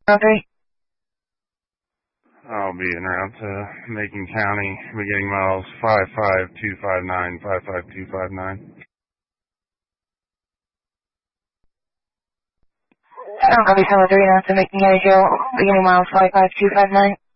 Boundary. I'll be en route to Macon County, beginning miles 55259, 55259. Boundary 739 to Macon County Jail, beginning miles 55259.